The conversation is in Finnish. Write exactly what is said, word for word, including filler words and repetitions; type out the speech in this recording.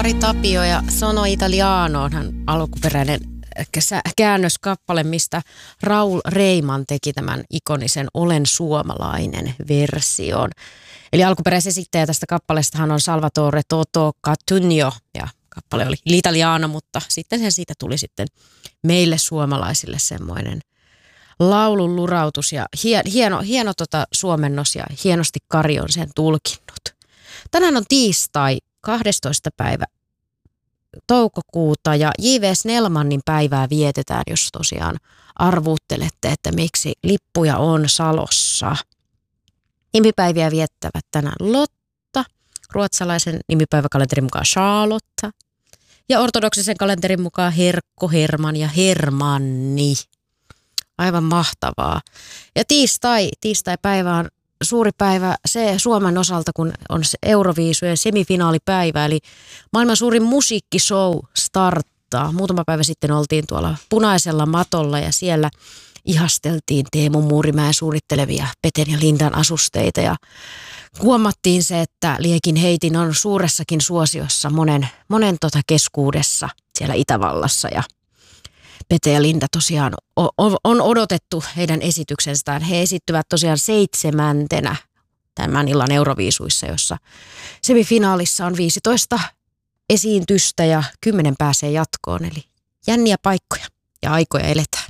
Kari Tapio ja Sono Italiano on alkuperäinen käännöskappale, mistä Raul Reiman teki tämän ikonisen Olen suomalainen version. Eli alkuperäisesittäjä tästä kappaleestahan on Salvatore Toto Cutugno ja kappale oli L'Italiano, mutta sitten sen siitä tuli sitten meille suomalaisille semmoinen laulun lurautus ja hieno, hieno tota suomennos ja hienosti Kari on sen tulkinnut. Tänään on tiistai kahdestoista päivä toukokuuta ja J V Snellmanin päivää vietetään, jos tosiaan arvuuttelette, että miksi lippuja on Salossa. Nimipäiviä viettävät tänään Lotta, ruotsalaisen nimipäiväkalenterin mukaan Charlotta ja ortodoksisen kalenterin mukaan Herkko, Herman ja Hermanni. Aivan mahtavaa. Ja tiistai, tiistai-päivä on suuri päivä se Suomen osalta, kun on se Euroviisujen semifinaalipäivä, eli maailman suurin musiikkishow starttaa. Muutama päivä sitten oltiin tuolla punaisella matolla ja siellä ihasteltiin Teemu Muurimäen suunnittelevia Peten ja Lindan asusteita ja huomattiin se, että Liekin heitin on suuressakin suosiossa monen, monen tota keskuudessa siellä Itävallassa ja Pete ja Linda tosiaan on odotettu heidän esityksestään. He esittyvät tosiaan seitsemäntenä tämän illan Euroviisuissa, jossa semifinaalissa on viisitoista esiintystä ja kymmenen pääsee jatkoon. Eli jänniä paikkoja ja aikoja eletään.